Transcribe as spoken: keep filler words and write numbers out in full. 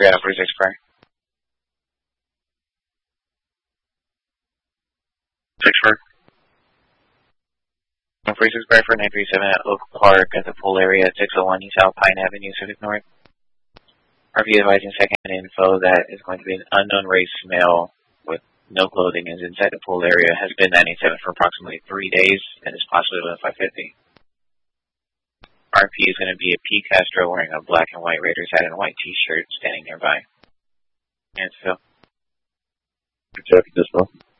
three out of forty-six prior. Six for. forty-six prior for nine three seven at Oak Park at the pool area at six oh one East Alpine Avenue, Civic North. R P advising second info that is going to be an unknown race male with no clothing is inside the pool area, has been ninety-seven for approximately three days, and is possibly within five fifty. R P is going to be a P. Castro wearing a black and white Raiders hat and a white t-shirt standing nearby. And Phil. Good job, Dispo.